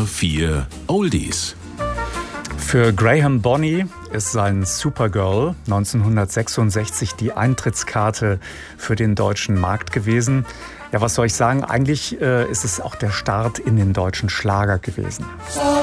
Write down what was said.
HR4 Oldies. Für Graham Bonney ist sein Supergirl 1966 die Eintrittskarte für den deutschen Markt gewesen. Ja, was soll ich sagen? Eigentlich ist es auch der Start in den deutschen Schlager gewesen.